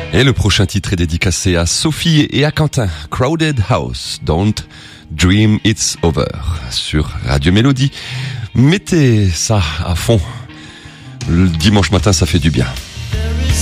Et le prochain titre est dédicacé à Sophie et à Quentin. Crowded House, Don't Dream It's Over. Sur Radio Mélodie. Mettez ça à fond. Le dimanche matin, ça fait du bien.